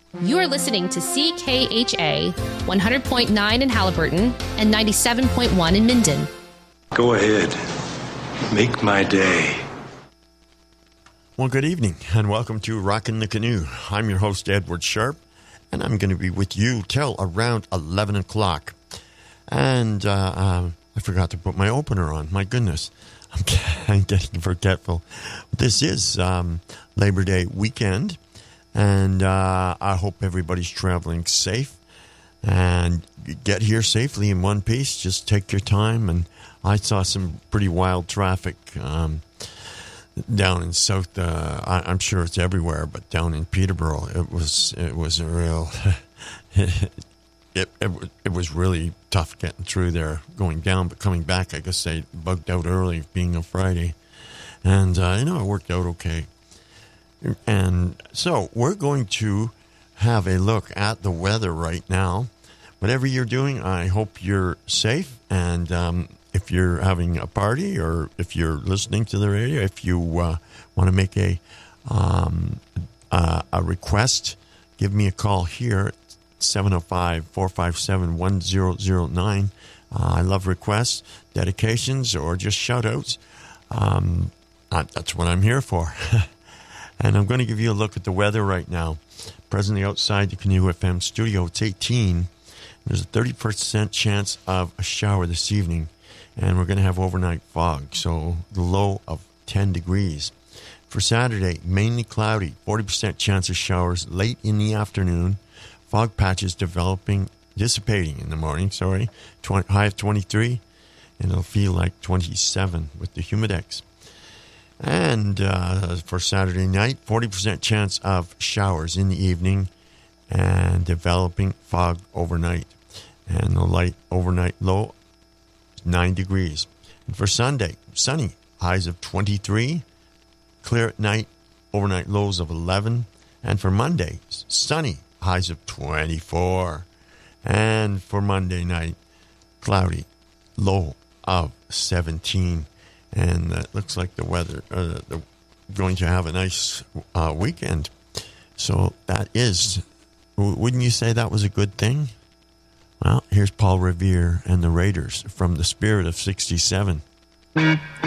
You are listening to CKHA 100.9 in Halliburton and 97.1 in Minden. Go ahead. Make my day. Well, good evening, and welcome to Rockin' the Canoe. I'm your host, Edward Sharp, and I'm going to be with you till around 11 o'clock. And I forgot to put my opener on. My goodness, I'm getting forgetful. This is Labor Day weekend, and I hope everybody's traveling safe and get here safely in one piece. Just take your time. And I saw some pretty wild traffic down in South. I'm sure it's everywhere, but down in Peterborough, it was a real. It was really tough getting through there, going down, but coming back, I guess they bugged out early, being a Friday, and it worked out okay. And so we're going to have a look at the weather right now. Whatever you're doing, I hope you're safe. And if you're having a party or if you're listening to the radio, if you want to make a request, give me a call here at 705-457-1009. I love requests, dedications, or just shout-outs. That's what I'm here for. And I'm going to give you a look at the weather right now. Presently outside the Canoe FM studio, it's 18. There's a 30% chance of a shower this evening, and we're going to have overnight fog, so the low of 10 degrees. For Saturday, mainly cloudy, 40% chance of showers late in the afternoon. Fog patches dissipating in the morning, high of 23, and it'll feel like 27 with the humidex. And for Saturday night, 40% chance of showers in the evening and developing fog overnight. And the light overnight low is 9 degrees. And for Sunday, sunny, highs of 23, clear at night, overnight lows of 11. And for Monday, sunny, highs of 24. And for Monday night, cloudy, low of 17. And it looks like the weather, they're going to have a nice weekend. So that is, wouldn't you say that was a good thing? Well, here's Paul Revere and the Raiders from the Spirit of 67.